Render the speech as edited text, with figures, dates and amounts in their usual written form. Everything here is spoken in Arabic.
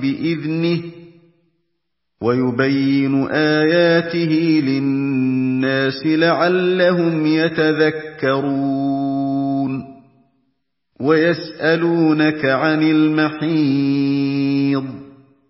بِإِذْنِهِ وَيُبَيِّنُ آيَاتِهِ لِلنَّاسِ لَعَلَّهُمْ يَتَذَكَّرُونَ وَيَسْأَلُونَكَ عَنِ الْمَحِيضِ